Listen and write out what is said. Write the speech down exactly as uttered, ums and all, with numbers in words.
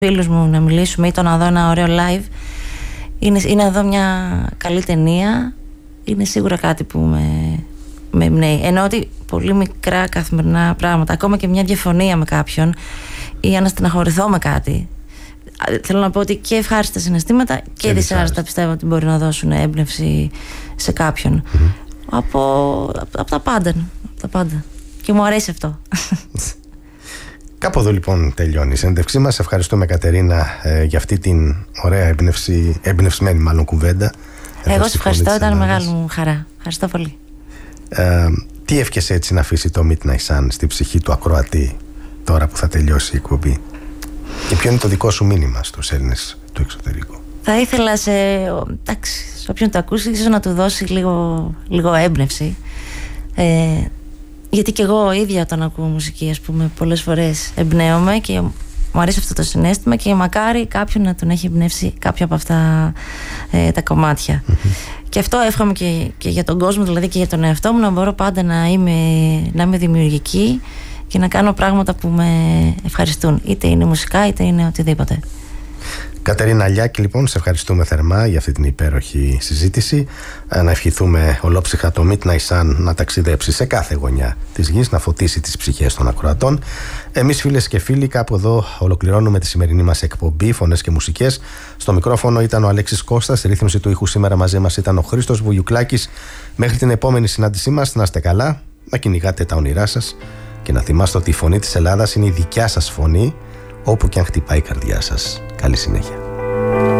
φίλους μου να μιλήσουμε ή το να δω ένα ωραίο live. Είναι, είναι να δω μια καλή ταινία. Είναι σίγουρα κάτι που με, με εμπνέει. Ενώ ότι πολύ μικρά καθημερινά πράγματα, ακόμα και μια διαφωνία με κάποιον ή να στεναχωρηθώ με κάτι. Θέλω να πω ότι και ευχάριστα συναισθήματα και, και δυσάρεστα πιστεύω ότι μπορεί να δώσουν έμπνευση σε κάποιον. Mm-hmm. Από, από, από τα πάντα, από τα πάντα. Και μου αρέσει αυτό. Κάπου εδώ λοιπόν τελειώνει η συνέντευξή μας. Ευχαριστούμε, Κατερίνα, ε, για αυτή την ωραία έμπνευση, έμπνευσμένη μάλλον κουβέντα. Εγώ σε ευχαριστώ, ήταν μεγάλη μου χαρά. Ευχαριστώ πολύ. Ε, τι εύχεσαι έτσι να αφήσει το Midnight Sun στη ψυχή του ακροατή τώρα που θα τελειώσει η εκπομπή? Και ποιο είναι το δικό σου μήνυμα στους Έλληνες του εξωτερικού? Θα ήθελα σε, εντάξει, σε όποιον το ακούσει ίσως να του δώσει λίγο, λίγο έμπνευση. Ε, γιατί και εγώ ίδια όταν ακούω μουσική, ας πούμε, πολλές φορές εμπνέομαι και μου αρέσει αυτό το συναίσθημα και μακάρι κάποιον να τον έχει εμπνεύσει κάποια από αυτά ε, τα κομμάτια. Mm-hmm. Και αυτό εύχομαι και, και για τον κόσμο, δηλαδή και για τον εαυτό μου, να μπορώ πάντα να είμαι, να είμαι δημιουργική και να κάνω πράγματα που με ευχαριστούν. Είτε είναι μουσικά είτε είναι οτιδήποτε. Κατερίνα Λιάκη, λοιπόν, σε ευχαριστούμε θερμά για αυτή την υπέροχη συζήτηση. Να ευχηθούμε ολόψυχα το Midnight Sun να ταξιδέψει σε κάθε γωνιά της γης, να φωτίσει τις ψυχές των ακροατών. Εμείς, φίλες και φίλοι, κάπου εδώ ολοκληρώνουμε τη σημερινή μας εκπομπή Φωνές και Μουσικές. Στο μικρόφωνο ήταν ο Αλέξης Κώστας, στη ρύθμιση του ήχου σήμερα μαζί μας ήταν ο Χρήστος Βουγιουκλάκης. Μέχρι την επόμενη συνάντησή μας, να είστε καλά, να κυνηγάτε τα όνειρά σας και να θυμάστε ότι η φωνή της Ελλάδας είναι η δικιά σας φωνή, όπου και αν χτυπάει η καρδιά σας. Καλή συνέχεια.